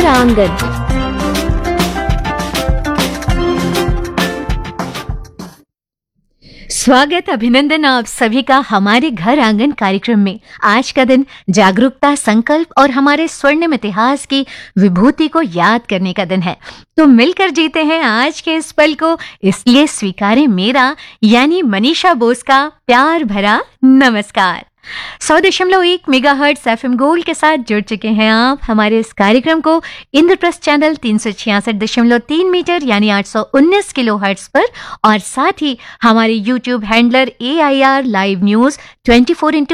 आंगन। स्वागत, अभिनंदन आप सभी का हमारे घर आंगन कार्यक्रम में। आज का दिन जागरूकता, संकल्प और हमारे स्वर्णिम इतिहास की विभूति को याद करने का दिन है। तो मिलकर जीते हैं आज के इस पल को, इसलिए स्वीकारें मेरा यानी मनीषा बोस का प्यार भरा नमस्कार। 100.1 मेगाहर्ट्ज एफएम गोल्ड के साथ जुड़ चुके हैं आप हमारे इस कार्यक्रम को इंद्रप्रस्थ चैनल 366.3 मीटर यानी 819 किलोहर्ट्ज पर, और साथ ही हमारे YouTube handler AIR live news 24